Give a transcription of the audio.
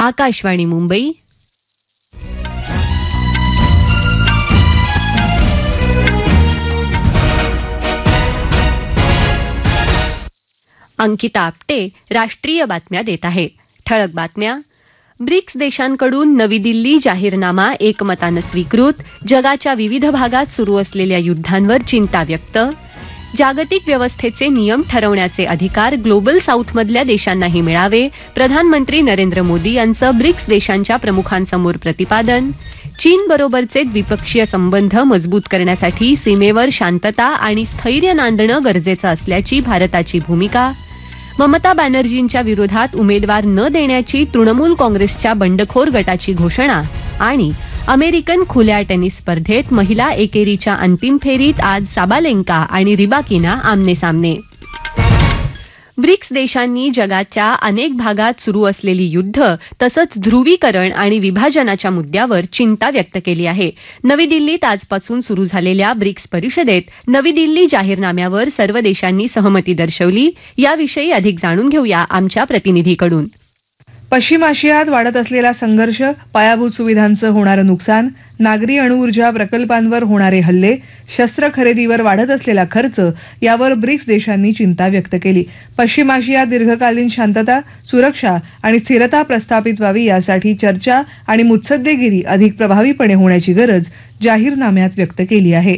आकाशवाणी मुंबई. अंकिता आपटे राष्ट्रीय बातम्या देत आहे. ठळक बातम्या. ब्रिक्स देशांकडून नवी दिल्ली जाहीरनामा एकमतानं स्वीकृत. जगाच्या विविध भागात सुरू असलेल्या युद्धांवर चिंता व्यक्त. जागतिक व्यवस्थेचे नियम ठरवण्याचे अधिकार ग्लोबल साऊथमधल्या देशांनाही मिळावे. प्रधानमंत्री नरेंद्र मोदी यांचं ब्रिक्स देशांच्या प्रमुखांसमोर प्रतिपादन. चीनबरोबरचे द्विपक्षीय संबंध मजबूत करण्यासाठी सीमेवर शांतता आणि स्थैर्य नांदणं गरजेचं असल्याची भारताची भूमिका. ममता बॅनर्जींच्या विरोधात उमेदवार न देण्याची तृणमूल काँग्रेसच्या बंडखोर गटाची घोषणा. आणि अमेरिकन खुल्या टेनिस स्पर्धेत महिला एकेरीच्या अंतिम फेरीत आज साबालेंका आणि रिबाकिना आमनेसामने. ब्रिक्स देशांनी जगाच्या अनेक भागात सुरू असलेली युद्ध तसंच ध्रुवीकरण आणि विभाजनाच्या मुद्द्यावर चिंता व्यक्त केली आहे. नवी दिल्लीत आजपासून सुरू झालेल्या ब्रिक्स परिषदेत नवी दिल्ली जाहीरनाम्यावर सर्व देशांनी सहमती दर्शवली. याविषयी अधिक जाणून घेऊया आमच्या प्रतिनिधीकडून. पश्चिम आशियात वाढत असलेला संघर्ष, पायाभूत सुविधांचं होणारं नुकसान, नागरी अणुऊर्जा प्रकल्पांवर होणारे हल्ले, शस्त्र खरेदीवर वाढत असलेला खर्च यावर ब्रिक्स देशांनी चिंता व्यक्त केली. पश्चिम आशियात दीर्घकालीन शांतता, सुरक्षा आणि स्थिरता प्रस्थापित व्हावी यासाठी चर्चा आणि मुत्सद्देगिरी अधिक प्रभावीपणे होण्याची गरज जाहीरनाम्यात व्यक्त केली आहे.